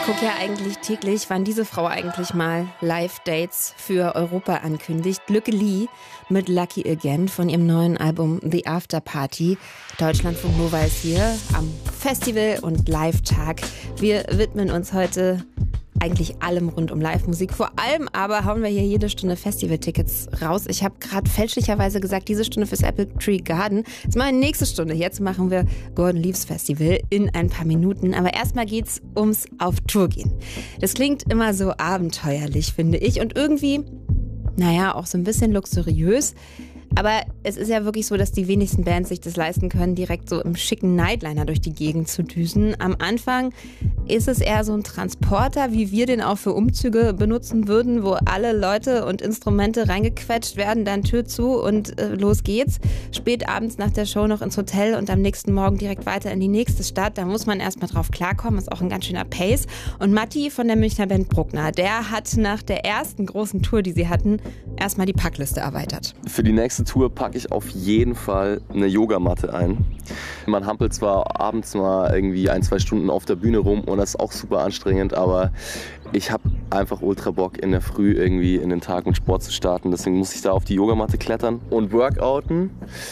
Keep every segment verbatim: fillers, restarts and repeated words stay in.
gucke ja eigentlich täglich, wann diese Frau eigentlich mal Live-Dates für Europa ankündigt. Lücke Lee mit Lucky Again von ihrem neuen Album The After Party. Deutschlandfunk Nova ist hier am Festival- und Live-Tag. Wir widmen uns heute eigentlich allem rund um Live-Musik. Vor allem aber hauen wir hier jede Stunde Festival-Tickets raus. Ich habe gerade fälschlicherweise gesagt, diese Stunde fürs Apple Tree Garden. Das ist meine nächste Stunde. Jetzt machen wir Gordon Leaves Festival in ein paar Minuten. Aber erstmal geht's ums Auf Tour gehen. Das klingt immer so abenteuerlich, finde ich. Und irgendwie, naja, auch so ein bisschen luxuriös. Aber es ist ja wirklich so, dass die wenigsten Bands sich das leisten können, direkt so im schicken Nightliner durch die Gegend zu düsen. Am Anfang ist es eher so ein Transporter, wie wir den auch für Umzüge benutzen würden, wo alle Leute und Instrumente reingequetscht werden, dann Tür zu und äh, los geht's. Spät abends nach der Show noch ins Hotel und am nächsten Morgen direkt weiter in die nächste Stadt. Da muss man erstmal drauf klarkommen, ist auch ein ganz schöner Pace. Und Matti von der Münchner Band Bruckner, der hat nach der ersten großen Tour, die sie hatten, erstmal die Packliste erweitert. Für die nächste Tour packe ich auf jeden Fall eine Yogamatte ein. Man hampelt zwar abends mal irgendwie ein, zwei Stunden auf der Bühne rum und das ist auch super anstrengend, aber ich habe einfach ultra Bock, in der Früh irgendwie in den Tag mit Sport zu starten. Deswegen muss ich da auf die Yogamatte klettern und workouten.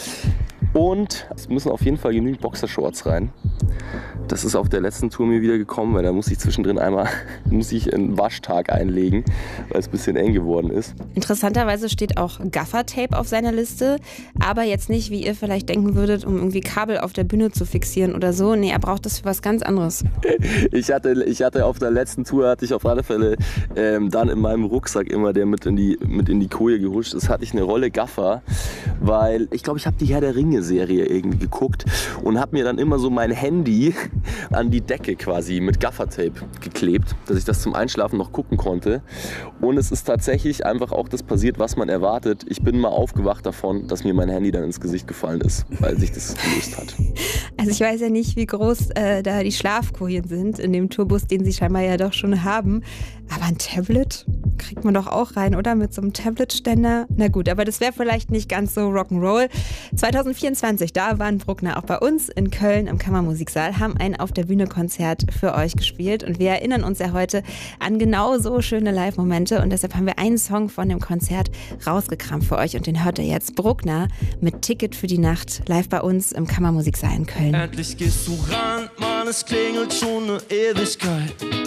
Und es müssen auf jeden Fall genügend Boxershorts rein. Das ist auf der letzten Tour mir wieder gekommen, weil da muss ich zwischendrin einmal muss ich einen Waschtag einlegen, weil es ein bisschen eng geworden ist. Interessanterweise steht auch Gaffertape auf seiner Liste, aber jetzt nicht, wie ihr vielleicht denken würdet, um irgendwie Kabel auf der Bühne zu fixieren oder so. Nee, er braucht das für was ganz anderes. Ich hatte, ich hatte auf der letzten Tour, hatte ich auf alle Fälle ähm, dann in meinem Rucksack immer, der mit in die, mit in die Koje gehuscht ist, hatte ich eine Rolle Gaffer, weil ich glaube, ich habe die Herr der Ringe Serie irgendwie geguckt und habe mir dann immer so mein Handy an die Decke quasi mit Gaffertape geklebt, dass ich das zum Einschlafen noch gucken konnte. Und es ist tatsächlich einfach auch das passiert, was man erwartet. Ich bin mal aufgewacht davon, dass mir mein Handy dann ins Gesicht gefallen ist, weil sich das gelöst hat. Also ich weiß ja nicht, wie groß äh, da die Schlafkojen sind in dem Tourbus, den sie scheinbar ja doch schon haben. Aber ein Tablet kriegt man doch auch rein, oder? Mit so einem Tablet-Ständer. Na gut, aber das wäre vielleicht nicht ganz so Rock'n'Roll. zwanzig vierundzwanzig, da waren Bruckner auch bei uns in Köln im Kammermusiksaal, haben ein Auf-der-Bühne-Konzert für euch gespielt. Und wir erinnern uns ja heute an genau so schöne Live-Momente. Und deshalb haben wir einen Song von dem Konzert rausgekramt für euch. Und den hört ihr jetzt. Bruckner mit Ticket für die Nacht live bei uns im Kammermusiksaal in Köln. Endlich gehst du ran, Mann, es klingelt schon eine Ewigkeit.